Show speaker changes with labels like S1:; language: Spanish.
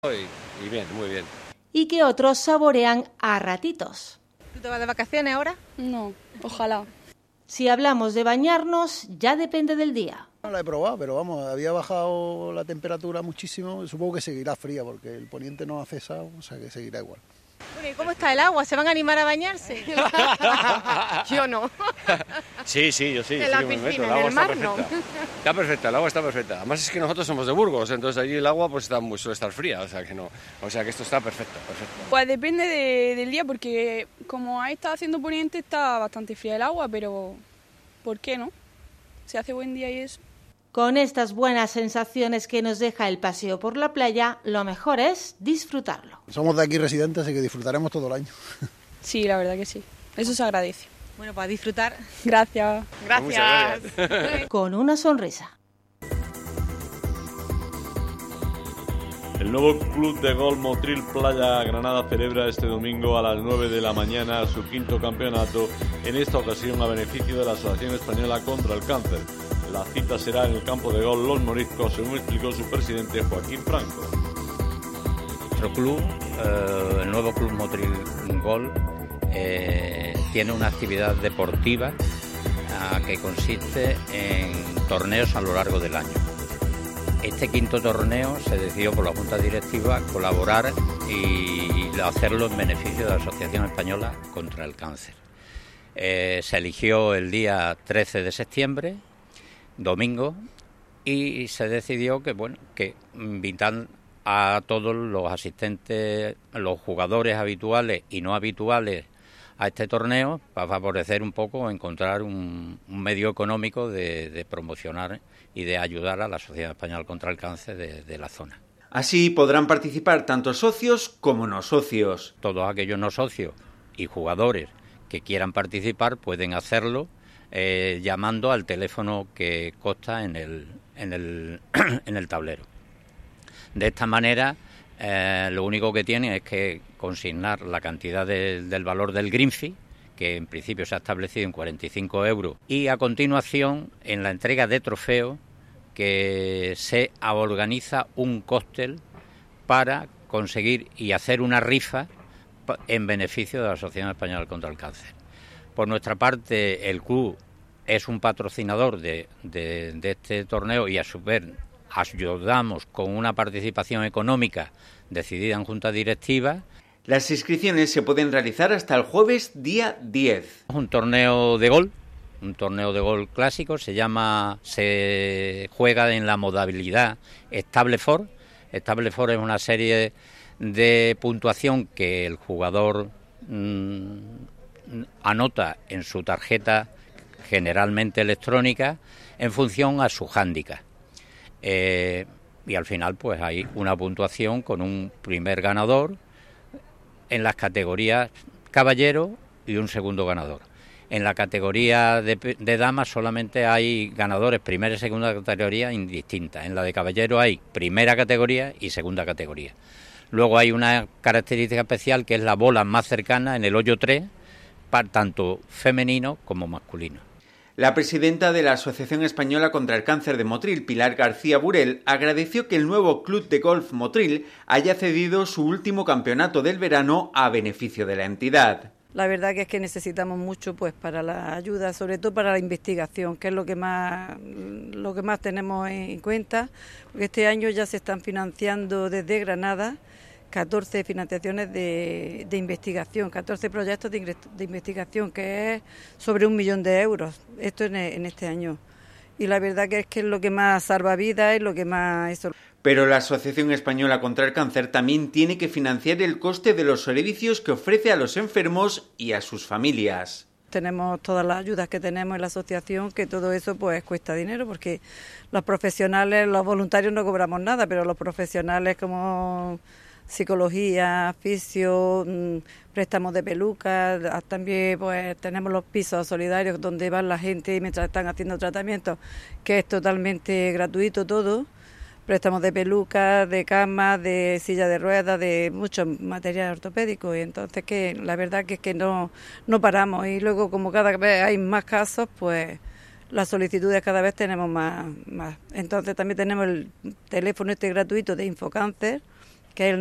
S1: Y bien, muy bien.
S2: Y que otros saborean a ratitos.
S3: ¿Tú te vas de vacaciones ahora?
S4: No, ojalá.
S2: Si hablamos de bañarnos, ya depende del día.
S5: No la he probado, pero vamos, había bajado la temperatura muchísimo. Supongo que seguirá fría porque el poniente no ha cesado, o sea que seguirá igual.
S3: Bueno, ¿y cómo está el agua? ¿Se van a animar a bañarse?
S6: Yo no.
S1: Sí, yo sí.
S6: En la piscina, en el mar no.
S1: Está perfecta, el agua está perfecta. Además es que nosotros somos de Burgos, entonces allí el agua pues suele estar fría, o sea que esto está perfecto.
S4: Pues depende del día, porque como ahí está haciendo poniente, está bastante fría el agua, pero ¿por qué no? Si hace buen día y eso.
S2: Con estas buenas sensaciones que nos deja el paseo por la playa, lo mejor es disfrutarlo.
S5: Somos de aquí residentes, así que disfrutaremos todo el año.
S4: Sí, la verdad que sí. Eso se agradece.
S3: Bueno, para disfrutar.
S4: Gracias.
S6: Gracias.
S2: Con una sonrisa.
S7: El nuevo Club de Golf Motril Playa Granada celebra este domingo a las 9 de la mañana su quinto campeonato, en esta ocasión a beneficio de la Asociación Española contra el Cáncer. La cita será en el campo de golf Los Moriscos, según explicó su presidente Joaquín Franco.
S8: Nuestro club, el nuevo Club Motril Golf, tiene una actividad deportiva que consiste en torneos a lo largo del año. Este quinto torneo se decidió por la Junta Directiva colaborar y hacerlo en beneficio de la Asociación Española contra el Cáncer. Se eligió el día 13 de septiembre, domingo, y se decidió que invitar a todos los asistentes, los jugadores habituales y no habituales a este torneo para favorecer un poco, encontrar un medio económico de promocionar y de ayudar a la Sociedad Española contra el Cáncer de la zona.
S9: Así podrán participar tanto socios como no socios.
S8: Todos aquellos no socios y jugadores que quieran participar pueden hacerlo llamando al teléfono que consta en el tablero. De esta manera, lo único que tienen es que consignar la cantidad del valor del green fee, que en principio se ha establecido en 45 euros, y a continuación, en la entrega de trofeos, que se organiza un cóctel para conseguir y hacer una rifa en beneficio de la Asociación Española contra el Cáncer. Por nuestra parte, el club es un patrocinador de este torneo y a su vez ayudamos con una participación económica decidida en junta directiva.
S9: Las inscripciones se pueden realizar hasta el jueves día 10.
S8: Es un torneo de golf clásico, se juega en la modalidad Stableford. Stableford es una serie de puntuación que el jugador anota en su tarjeta, generalmente electrónica, en función a su hándicap. Y al final pues hay una puntuación con un primer ganador en las categorías caballero y un segundo ganador. En la categoría de damas solamente hay ganadores primera y segunda categoría indistintas. En la de caballero hay primera categoría y segunda categoría. Luego hay una característica especial que es la bola más cercana en el hoyo 3, para tanto femenino como masculino.
S9: La presidenta de la Asociación Española contra el Cáncer de Motril, Pilar García Burel, agradeció que el nuevo Club de Golf Motril haya cedido su último campeonato del verano a beneficio de la entidad.
S10: La verdad que es que necesitamos mucho pues para la ayuda, sobre todo para la investigación, que es lo que más tenemos en cuenta, porque este año ya se están financiando desde Granada 14 financiaciones de investigación, 14 proyectos de investigación, que es sobre 1 millón de euros, esto en este año. Y la verdad que es lo que más salva vidas, es lo que más...
S9: Pero la Asociación Española contra el Cáncer también tiene que financiar el coste de los servicios que ofrece a los enfermos y a sus familias.
S10: Tenemos todas las ayudas que tenemos en la asociación, que todo eso pues cuesta dinero, porque los profesionales, los voluntarios no cobramos nada, pero los profesionales como psicología, fisio, préstamos de pelucas, también pues tenemos los pisos solidarios donde van la gente mientras están haciendo tratamientos, que es totalmente gratuito todo. Préstamos de pelucas, de camas, de silla de ruedas, de mucho material ortopédico, y entonces que la verdad que es que no paramos, y luego como cada vez hay más casos, pues las solicitudes cada vez tenemos más. Entonces también tenemos el teléfono gratuito de Infocáncer,